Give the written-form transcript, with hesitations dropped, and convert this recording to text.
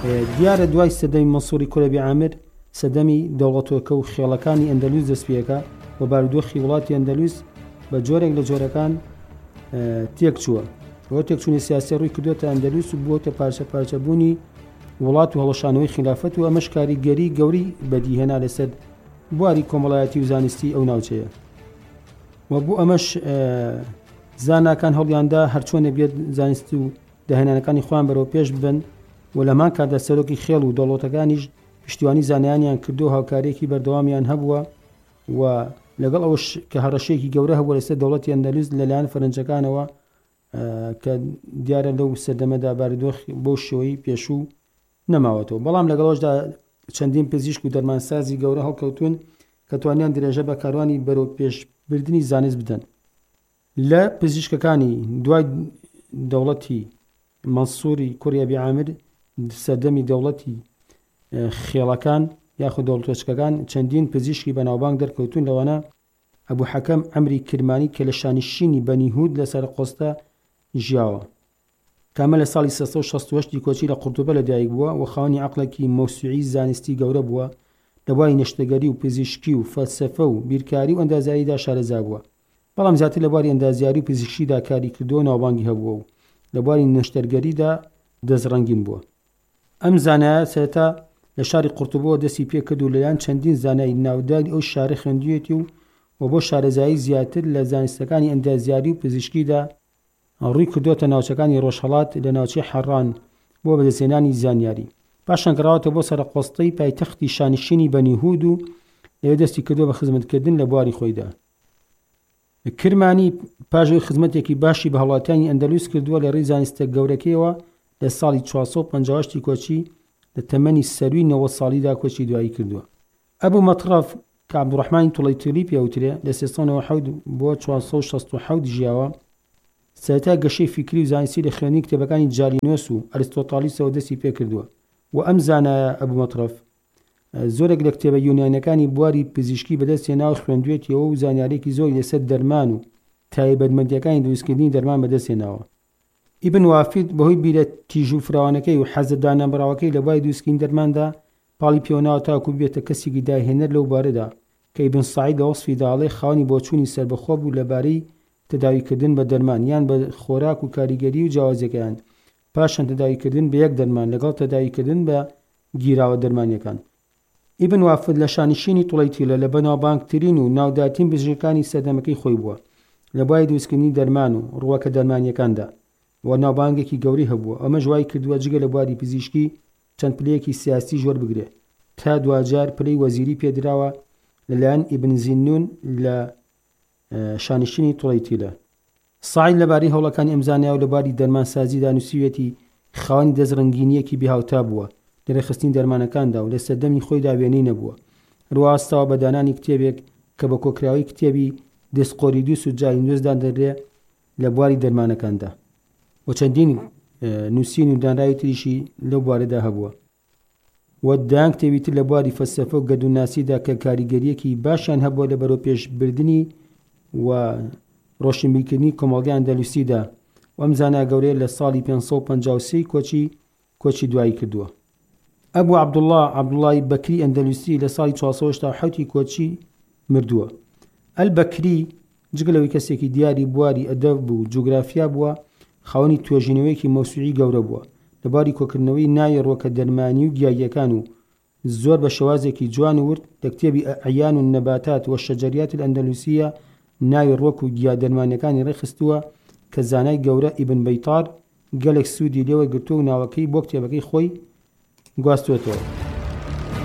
دیارە دوای سەدەمی مەنسووری کوڕێبی عامر سەدەمی دەوڵەتۆکە و خێڵەکانی ئەندەلوس دەستپێکە و بارودۆخی وڵاتی ئەندەلوس بە جۆرێک لە جۆرەکان تێک چووە. ئەوە تێکچوونی سیاسی ڕووی کردوتە ئەندەلوس و بووەتە پارچە پارچەبوونی وڵات و هەڵەشانەوەی خلافەت و ئەمەش کاریگەری گەوری بەدیهێنا لەسەر بواری کۆمەڵایەتی و زانستی ئەو ناوچەیە. و بوو ئەمەش زاناکان هەڵیاندا هەرچۆنە بێت زانستی و داهێنانەکانی خۆیان بەرەو پێش ببن و لەمان کاتدا سەرۆکی خێڵ و دەوڵەتەکانیش پشتیوانی زانایانیان کردو و هاوکارێکی بەردەوامیان هەبووە و لەگەڵ ئەوش کە هەڕەشەیەکی گەورە هەبووە لەسەر دەوڵەتی ئەندەلوس لەلایەن فەرەنجەکانەوە کە دیارە لەو سەردەمەدا بارودۆخ بۆ شێوەی پێشوو نەماوەتەوە. بەڵام لەگەڵەوەشدا چەندین پزیشک و دەرمانسازی گەورە هەڵکەوتون کە توانیان درێژە بە کاروانی بەرەو پێشبردننی زانست بدەن. لە پزیشکەکانی دوای دەوڵەتی مەنسووری کوڕێبی عامر سەردەمی دەوڵەتی خێڵەکان یاخود دەوڵەتۆچکەکان چەندین پزیشکی بەناوبانگ دەرکەوتون لەوانە ئەبوو حەکەم ئەمری کرمانی کە لە شانشینی بەنی هود لەسەر قۆستە ژیاوە کامە لە ساڵی 1968 کۆچی لە قورتوبە لەدایک بووە و خاوەنی عەقڵێکی مەوسوعی زانستی گەورە بووە لە بواری نەشتەگەری و پزیشکی و فەلسەفە و بیرکاری و ئەندازیاریدا شارەزا بووە. بەڵام زیاتر لە بواری ئەندازیاری و پزیشکیدا کاری کردو و ناوبانگی هەبووە و لە بواری نەشتەرگەریدا دەستڕەنگین بووە. ئەم زانایە سەرەتا لە شاری قورتوبەوە دەستی پێ کرد و لەلایەن چەندین زانای ناوداری ئەو شارە خوێندوویەتی و بۆ شارەزایی زیاتر لە زانستەکانی ئەندازیاری و پزیشکیدا ڕووی کردوتە ناوچەکانی ڕۆژهەڵات لە ناوچەی حەڕان بۆ بەدەستهێنانی زانیاری. پاشان گەڕاوەتە بۆ سەرقۆستەی پایتەختی شانشینی بەنی هود و لەوێ دەستی کردووە بە خزمەتکردن لە بواری خۆیدا. کرمانی پاژەوەی خزمەتێکی باشی بە هەوڵاتیانی ئەندەلوس کردووە لە ڕێی زانستە گەورەکەیەوە لە ساڵی 458 کۆچی لە تەمەنی سەروی 90 ساڵیدا کۆچی دوایی کردووە. ئەبوو مەترەف کە عەبدوڕەحمانی توڵەیتولی پێوترێ لە 397 بۆ 467 ژیاوە سەرەتا گەشەی فیکری و زانستی لە خوێندنی کتێبەکانی جالینۆس و ئەرستۆتالیسەوە دەستی پێ کردووە و ئەم زانایە ئەبوو مەترەف زۆرێک لە کتێبە یۆنانیەکانی بواری پزیشکی بەدەستهێنا و خوێندوێتیەوە و زانیارێکی زۆری لەسەر دەرمان و تایبەتمەندیەکانی دروستکردنی دەرمان بەدەستهێناوە. ئیبن وافید بەهۆی بیرە تیژ و فراوانەکەی و حەزە دانەبراوەکەی لە بواری دروستکردنی دەرماندا پاڵی پێوەناوە تاکو بێتە کەسێکی داهێنەر لەو بارەدا کە ئیبن سەعید لە وەسفی داڵێ خاوەنی بۆچوونی سەربەخۆ بوو لەبارەی تەداویکردن بە دەرمان یان بە خۆراک و کاریگەری و جیاوازیەکان پاشان تەداویکردن بە یەک دەرمان لەگەڵ تەداویکردن بە گیراوە دەرمانیەکان. ئیبن وافد لە شانشینی توڵەیتیلە لە بەناوبانگترین و ناودارترین بزرگەکانی سەردەمەکەی خۆی بووە لە بواری دروستکردنی دەرمان و ڕووەکە دەرمانیەکاندا و ناوبانگێکی گەوری هەبووە. ئەمە ژوای کردووە جگە لە بواری پزیشکی چەند پلەیەکی سیاسی ژۆر بگرێت تا دوجار پلەی وەزیری پێدراوە لەلایەن ئیبن زینون لە شانشینی توڵەیتیلە. ساعید لەبارەی هەوڵەکانی ئەم زانایە و لەباری دەرمانسازیدا نووسیوێتی خاوەنی دەستڕەنگینیەکی بێهاوتا بووە لە ڕێخستنی دەرمانەکاندا و لە سەردەمی خۆیدا وێنەی نەبووە. ڕواستەوە بە دانانی کتێبێک کە بە کۆکراوی کتێبی دەستقۆریدوس و جالینۆسدا دەرێ لە بواری دەرمانەکاندا و چەندین نووسین و دانراوی تریشی لەو بوارەدا هەبووە و دایان کتێبی تر لە بواری فەلسەفە و گەردووناسیدا کە کاریگەریەکی باشیان هەبووە لە بەرەو پێشبردننی و ڕۆشنبیرکردنی کۆمەڵگەی ئەندەلوسیدا و ئەم زانایە گەورەیە لە ساڵی 553 کۆچی دوایی کردووە. ئەبوو عەبدوڵڵای بەکری ئەندەلوسی لە ساڵی 487 کۆچی مردووە. ئەلبەکری جگەلەوەی کەسێکی دیاری بواری ئەدەب بوو جوگرافیا بووە خاوەنی توێژینەوەیەکی مەوسوعی گەورە بووە لەباری کۆکردنەوەی ناوی ڕووەکە دەرمانی و گیاگیەکان و زۆر بە شێوازێکی جوان ورد لە کتێبی ئەعیان و نەباتات و شەجەریات الئەندەلوسیە ناوی ڕووەک و گیا دەرمانیەکانی ڕێخستووە کە زانای گەورە ئیبن بەیتار گەلێک سوودی لێوە گرتووە و ناوەکەی بۆ کتێبەکەی خۆی گواستوێتەوە.